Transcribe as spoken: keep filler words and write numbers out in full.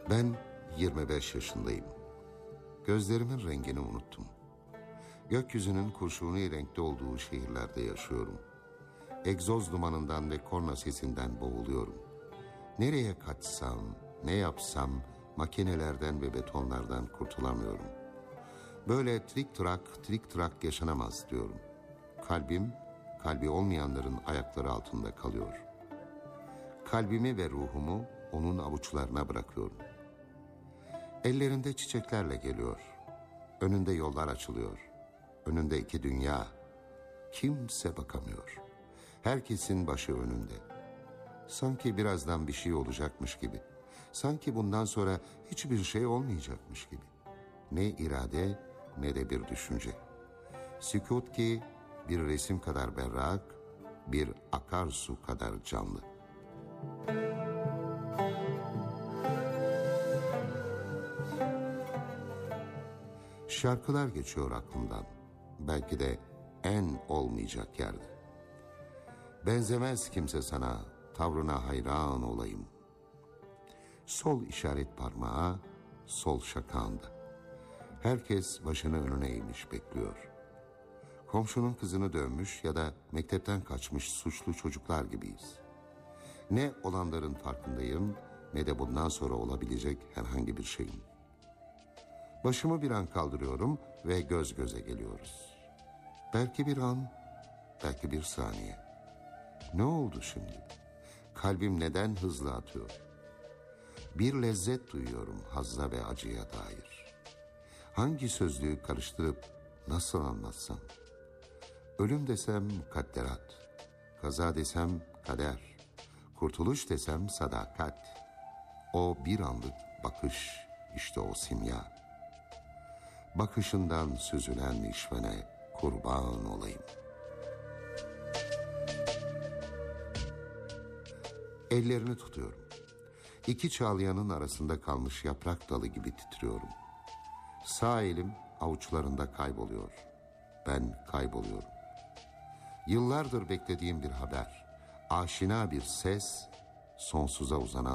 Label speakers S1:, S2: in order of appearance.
S1: Ben yirmi beş yaşındayım. Gözlerimin rengini unuttum. Gökyüzünün kurşuni renkte olduğu şehirlerde yaşıyorum. Egzoz dumanından ve korna sesinden boğuluyorum. Nereye kaçsam, ne yapsam makinelerden ve betonlardan kurtulamıyorum. Böyle trik trak, trik trak yaşanamaz diyorum. Kalbim, kalbi olmayanların ayakları altında kalıyor. Kalbimi ve ruhumu onun avuçlarına bırakıyorum. Ellerinde çiçeklerle geliyor. Önünde yollar açılıyor. Önünde iki dünya. Kimse bakamıyor. Herkesin başı önünde. Sanki birazdan bir şey olacakmış gibi. Sanki bundan sonra hiçbir şey olmayacakmış gibi. Ne irade ne de bir düşünce. Sükût ki bir resim kadar berrak, bir akarsu kadar canlı. Şarkılar geçiyor aklımdan. Belki de en olmayacak yerde. Benzemez kimse sana, tavrına hayran olayım. Sol işaret parmağı, sol şakağında. Herkes başını önüne eğmiş bekliyor. Komşunun kızını dövmüş ya da mektepten kaçmış suçlu çocuklar gibiyiz. Ne olanların farkındayım ne de bundan sonra olabilecek herhangi bir şeyin. Başımı bir an kaldırıyorum ve göz göze geliyoruz. Belki bir an, belki bir saniye. Ne oldu şimdi? Kalbim neden hızlı atıyor? Bir lezzet duyuyorum hazza ve acıya dair. Hangi sözlüğü karıştırıp nasıl anlatsam? Ölüm desem kadderat, kaza desem kader, kurtuluş desem sadakat. O bir anlık bakış, işte o simya. Bakışından süzülen işvene kurban olayım. Ellerini tutuyorum. İki çağlayanın arasında kalmış yaprak dalı gibi titriyorum. Sağ elim avuçlarında kayboluyor. Ben kayboluyorum. Yıllardır beklediğim bir haber, aşina bir ses, sonsuza uzanan